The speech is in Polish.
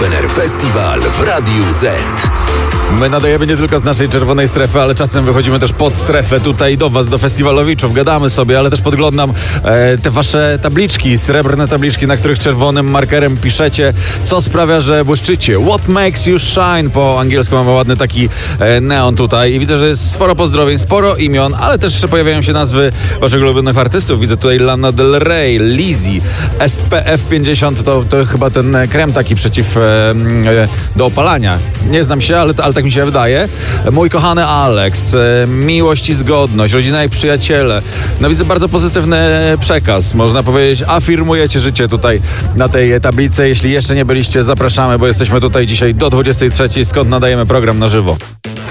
Open Air Festival w Radiu Z. My nadajemy nie tylko z naszej czerwonej strefy, ale czasem wychodzimy też pod strefę tutaj do was, do festiwalowiczów. Gadamy sobie, ale też podglądam te wasze tabliczki, srebrne tabliczki, na których czerwonym markerem piszecie, co sprawia, że błyszczycie. What makes you shine? Po angielsku mamy ładny taki neon tutaj i widzę, że jest sporo pozdrowień, sporo imion, ale też pojawiają się nazwy waszych ulubionych artystów. Widzę tutaj Lana Del Rey, Lizzy, SPF 50, to chyba ten krem taki przeciw do opalania. Nie znam się, ale tak mi się wydaje. Mój kochany Alex, miłość i zgodność, rodzina i przyjaciele. No widzę bardzo pozytywny przekaz. Można powiedzieć, afirmujecie życie tutaj na tej tablicy. Jeśli jeszcze nie byliście, zapraszamy, bo jesteśmy tutaj dzisiaj do 23, skąd nadajemy program na żywo.